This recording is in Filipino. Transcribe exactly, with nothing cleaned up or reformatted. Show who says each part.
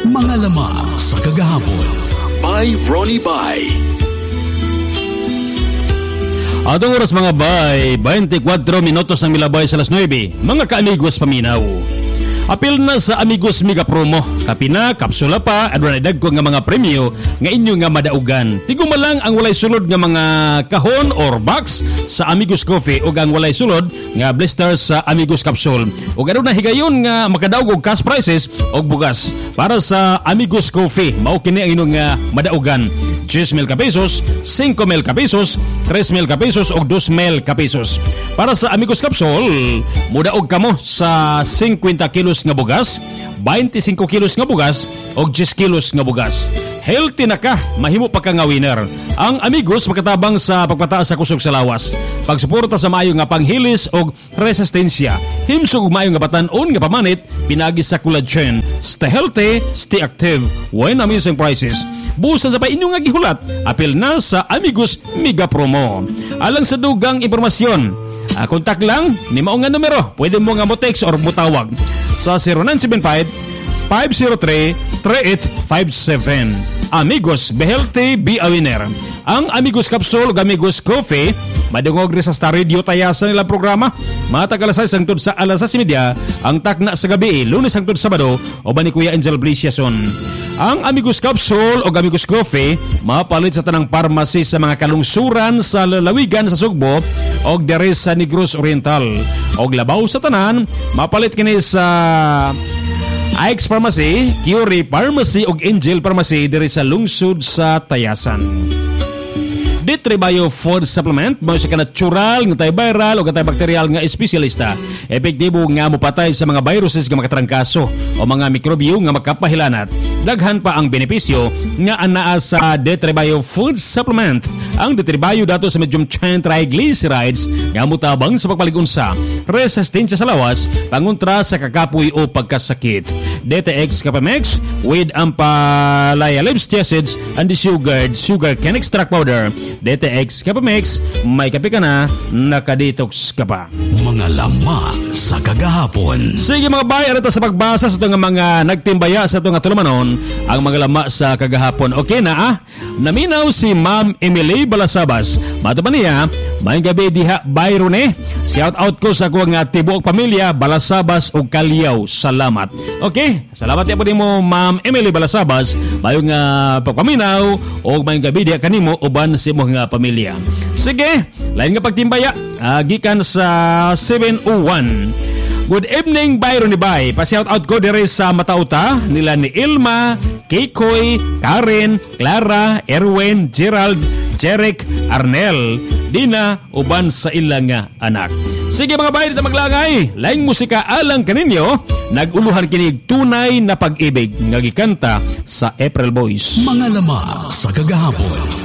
Speaker 1: Mga lamang sa kagahapon. By Ronnie Bay.
Speaker 2: Atong oras mga bay, twenty-four minutos ang milabay sa alas nine. Mga ka-amigos paminaw. Apil na sa Amigos Mega Promo. Kapina, kapsula pa, adwan dagko nga mga premyo nga inyo nga madaugan. Tiguma lang ang walay sulod nga mga kahon or box sa Amigos Coffee o ang walay sulod nga blister sa Amigos Capsule. O ganoon na higayon nga makadaog og cash prices og bugas para sa Amigos Coffee. Mao kini ang inyong nga madaugan. ten mil ka pesos, five mil ka pesos, three mil ka pesos o two mil ka pesos. Para sa Amigos Capsule, mudaog kamo sa fifty kilos nga bugas, twenty-five kilos nga bugas o ten kilos nga bugas. Healthy na ka, mahimo pa ka nga winner. Ang Amigos makatabang sa pagpataas sa kusog sa lawas, pagsuporta sa maayo nga panghilis o resistensya, himsog maayo nga batan-on nga pamanit, pinagi sa collagen. Stay healthy, stay active, when amazing prices. Busan sa pa inyong nga gihulat, apil na sa Amigos Mega Promo. Alang sa dugang impormasyon, uh, kontak lang ni mao nga numero, pwede mo nga mo text or mo tawag sa zero nine seven five, five zero three, three eight five seven. Amigos, be healthy, be a winner. Ang Amigos Capsule ug Amigos Coffee madungog rin sa Star Radio tayasan nila programa. Matag alas sais hangtod sa alas sais media, ang takna sa gabi, Lunes hangtod Sabado, o ba ni Kuya Angel Blesiason. Ang Amigos Capsule o Amigos Coffee mapalit sa tanang pharmacy sa mga kalungsuran sa lalawigan sa Sugbo o dere sa Negros Oriental. O labaw sa tanan, mapalit kini sa Ike's Pharmacy, Curie Pharmacy o Angel Pharmacy dere sa lungsod sa Tayasan. D three Bio Food Supplement, mao siya ka natural, nga viral o antibacterial nga espesyalista. Epektibo nga mopatay sa mga viruses nga makatrangkaso o mga mikrobyo nga makapahilanat. Daghan pa ang benepisyo nga anaa sa D three Bio Food Supplement. Ang D three Bio dato sa medium chain triglycerides nga mutabang sa pagpaligunsa, resistensya sa lawas, pangontra sa kakapoy o pagkasakit. D T X Capamex with ampalaya acids and the sugared sugar cane extract powder. D T X Capamex, may kape ka na, nakadetox ka pa.
Speaker 1: Mga lamang sa kagahapon.
Speaker 2: Sige mga bay, arita sa pagbasa sa itong mga nagtimbaya sa itong tulumanon, ang mga lama sa kagahapon. Okay na ah? Naminaw si Ma'am Emily Balasabas. Mato pa niya, may gabi diha bayron eh. Shout out ko sa kuwang nga tibuok pamilya, Balasabas o Kalyaw. Salamat. Okay? Salamat niya po din mo, Ma'am Emily Balasabas. Mayong uh, pagpaminaw o may gabi diha kanimo uban si mo nga pamilya. Sige, lain nga pagtimbaya. Uh, gikan sa seven oh one. Good evening, Byron ni Bay. Pa-shout out ko dire sa Matauta nila ni Ilma, Kikoy, Karen, Clara, Erwin, Gerald, Jeric, Arnel, Dina, uban sa ilang anak. Sige mga bay, dito maglangay. Laing musika alang kaninyo, naguluhan kinig tunay na pag-ibig nga gikanta sa April Boys.
Speaker 1: Mga lamang sa kagahapon.